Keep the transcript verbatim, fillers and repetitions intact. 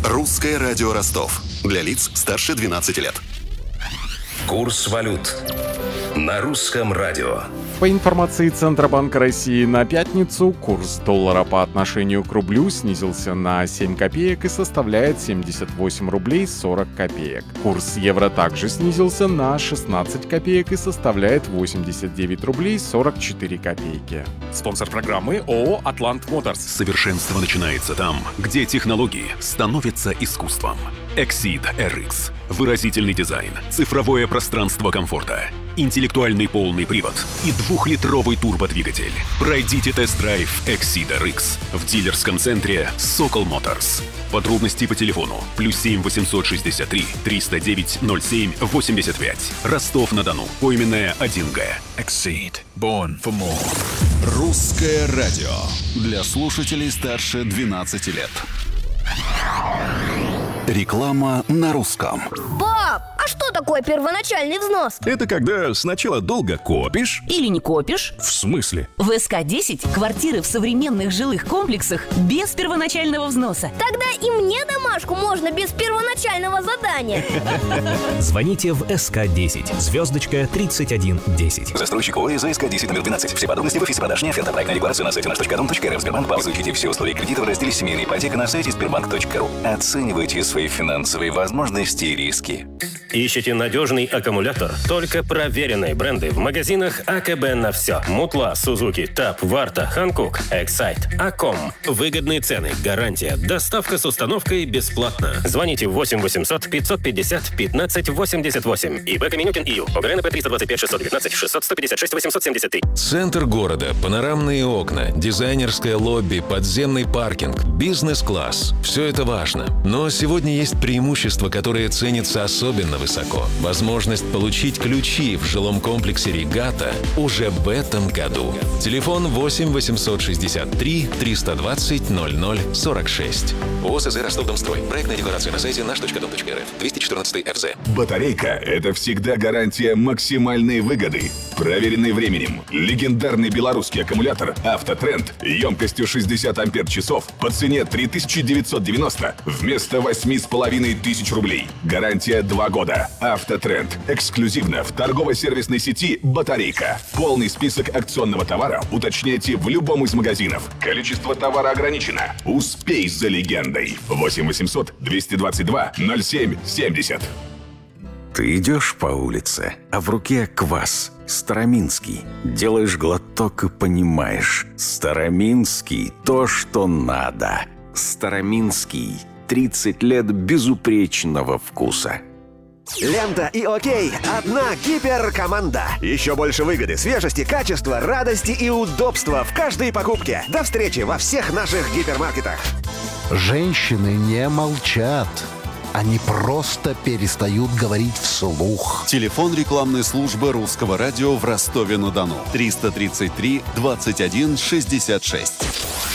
Русское радио Ростов. Для лиц старше двенадцати лет. Курс валют на русском радио. По информации Центробанка России, на пятницу курс доллара по отношению к рублю снизился на семь копеек и составляет семьдесят восемь рублей сорок копеек. Курс евро также снизился на шестнадцать копеек и составляет восемьдесят девять рублей сорок четыре копейки. Спонсор программы ООО «Атлант Моторс». Совершенство начинается там, где технологии становятся искусством. Exceed эр икс. Выразительный дизайн, цифровое пространство комфорта, интеллектуальный полный привод и двухлитровый турбодвигатель. Пройдите тест-драйв Exceed эр икс в дилерском центре Сокол Моторс. Подробности по телефону плюс семь восемьсот шестьдесят три триста девять ноль семь восемьдесят пять. Ростов-на-Дону. Пойменная один Г. Exceed. Born for more. Русское радио. Для слушателей старше двенадцати лет. Реклама на русском. Пап, а что такое первоначальный взнос? Это когда сначала долго копишь. Или не копишь. В смысле? В эс ка десять квартиры в современных жилых комплексах без первоначального взноса. Тогда и мне домашку можно без первоначального задания. Звоните в эс ка десять, звездочка тридцать один десять. Застройщик ООО «эс ка десять» номер двенадцать. Все подробности в офисе продаж не оферта. Проектная декларация на сайте наш точка дом точка эр эф. Сбербанк. Изучите все условия кредита в разделе «Семейная ипотека» на сайте сбербанк точка ру. Оценивайте свои финансовые возможности и риски. Ищите надежный аккумулятор? Только проверенные бренды в магазинах а ка бэ на все. Мутла, Сузуки, Таб, Варта, Ханкук, Эксайт, Аком. Выгодные цены, гарантия, доставка с установкой бесплатно. Звоните восемь восемьсот пятьсот пятьдесят пятнадцать восемьдесят восемь. ИП Каменюкин ИЮ. ОГРН П триста двадцать пять шестьсот девятнадцать шестьсот сто пятьдесят шесть восемьсот семьдесят три. Центр города, панорамные окна, дизайнерское лобби, подземный паркинг, бизнес-класс. Все это важно. Но сегодня есть преимущество, которое ценится особенно высоко. Возможность получить ключи в жилом комплексе «Регата» уже в этом году. Телефон восемь восемьсот шестьдесят три триста двадцать ноль ноль сорок шесть. ООО «СЗ Ростов-Домстрой». Проектная декларация на сайте наш точка дом точка эр эф. двести четырнадцатый эф зэ. Батарейка – это всегда гарантия максимальной выгоды. Проверенный временем. Легендарный белорусский аккумулятор «Автотренд» емкостью шестьдесят ампер-часов по цене три тысячи девятьсот девяносто вместо восемь с половиной тысяч рублей. Гарантия два года. «Автотренд». Эксклюзивно в торгово-сервисной сети «Батарейка». Полный список акционного товара уточняйте в любом из магазинов. Количество товара ограничено. Успей за легендой. восемь восемьсот двести двадцать два ноль семь семьдесят. Ты идешь по улице, а в руке квас. Староминский. Делаешь глоток и понимаешь. Староминский – то, что надо. Староминский. тридцать лет безупречного вкуса. Лента и Окей. Одна гиперкоманда. Еще больше выгоды, свежести, качества, радости и удобства в каждой покупке. До встречи во всех наших гипермаркетах. Женщины не молчат. Они просто перестают говорить вслух. Телефон рекламной службы Русского радио в Ростове-на-Дону. триста тридцать три двадцать один шестьдесят шесть.